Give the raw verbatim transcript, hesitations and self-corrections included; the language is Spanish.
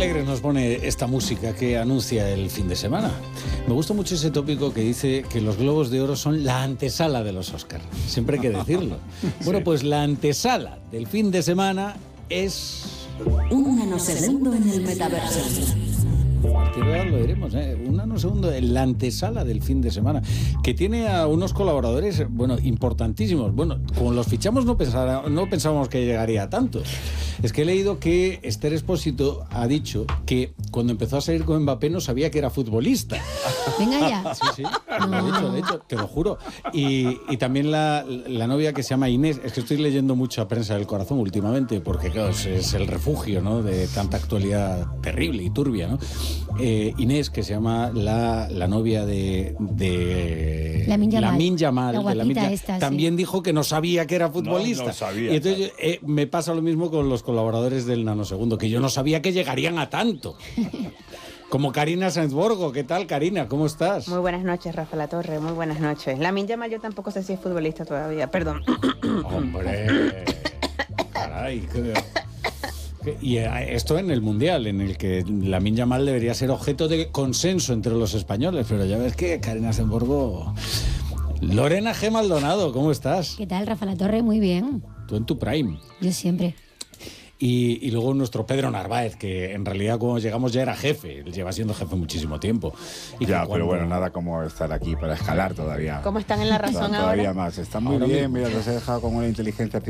alegre nos pone esta música que anuncia el fin de semana. Me gusta mucho ese tópico que dice que los Globos de Oro son la antesala de los Oscar. Siempre hay que decirlo. Bueno, pues la antesala del fin de semana es... Un nanosegundo en el metaverso. A partir de ahora lo diremos, ¿eh? Un nanosegundo en la antesala del fin de semana, que tiene a unos colaboradores, bueno, importantísimos. Bueno, como los fichamos no, pensara, no pensábamos que llegaría a tanto. Es que he leído que Esther Expósito ha dicho que cuando empezó a salir con Mbappé no sabía que era futbolista. Venga ya. Sí, sí, no. lo ha dicho, de hecho, te lo juro. Y, y también la, la novia que se llama Inés, es que estoy leyendo mucha prensa del corazón últimamente, porque claro, es, es el refugio, ¿no?, de tanta actualidad terrible y turbia, ¿no? Eh, Inés, que se llama la, la novia de, de Lamin Yamal, Lamin Yamal, la de Lamin guapita Yamal, esta, también sí. dijo que no sabía que era futbolista. No, no sabía, y entonces eh, me pasa lo mismo con los colaboradores del nanosegundo, que yo no sabía que llegarían a tanto. Como Karina Sainz-Borgo. ¿Qué tal, Karina? ¿Cómo estás? Muy buenas noches, Rafa La Torre. Muy buenas noches. Lamin Yamal, yo tampoco sé si es futbolista todavía. Perdón. Hombre. Caray. Qué... Y esto en el Mundial, en el que Lamin Yamal debería ser objeto de consenso entre los españoles, pero ya ves que Karina Sainz-Borgo... Lorena G. Maldonado, ¿cómo estás? ¿Qué tal, Rafa La Torre? Muy bien. Tú en tu prime. Yo siempre. Y, y luego nuestro Pedro Narváez, que en realidad cuando llegamos ya era jefe, él lleva siendo jefe muchísimo tiempo. Y ya, cuando... pero bueno, nada como estar aquí para escalar todavía. ¿Cómo están en la razón todavía ahora? más. Está muy Ahora bien, mismo. mira, los he dejado con una inteligencia artificial.